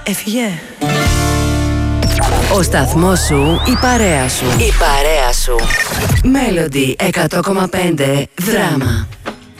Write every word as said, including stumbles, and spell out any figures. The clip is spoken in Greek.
Έφυγε. Ο σταθμός σου, η παρέα σου. Η παρέα σου. Melody εκατό κόμμα πέντε δράμα.